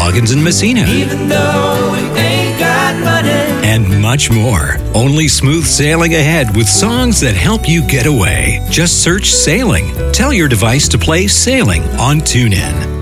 Loggins and Messina. Even though we ain't got money. And much more. Only smooth sailing ahead with songs that help you get away. Just search Sailing. Tell your device to play Sailing on TuneIn.